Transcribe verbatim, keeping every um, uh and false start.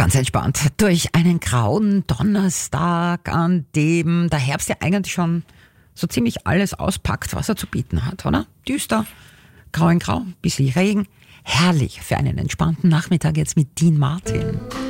Ganz entspannt durch einen grauen Donnerstag, an dem der Herbst ja eigentlich schon so ziemlich alles auspackt, was er zu bieten hat, oder? Düster, grau in grau, bisschen Regen. Herrlich für einen entspannten Nachmittag jetzt mit Dean Martin.